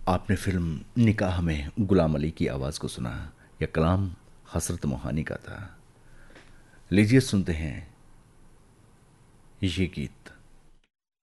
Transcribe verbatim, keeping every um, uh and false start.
आपने फिल्म निकाह में गुलाम अली की आवाज़ को सुना या कलाम हसरत मोहानी का था। लीजिए सुनते हैं ये गीत।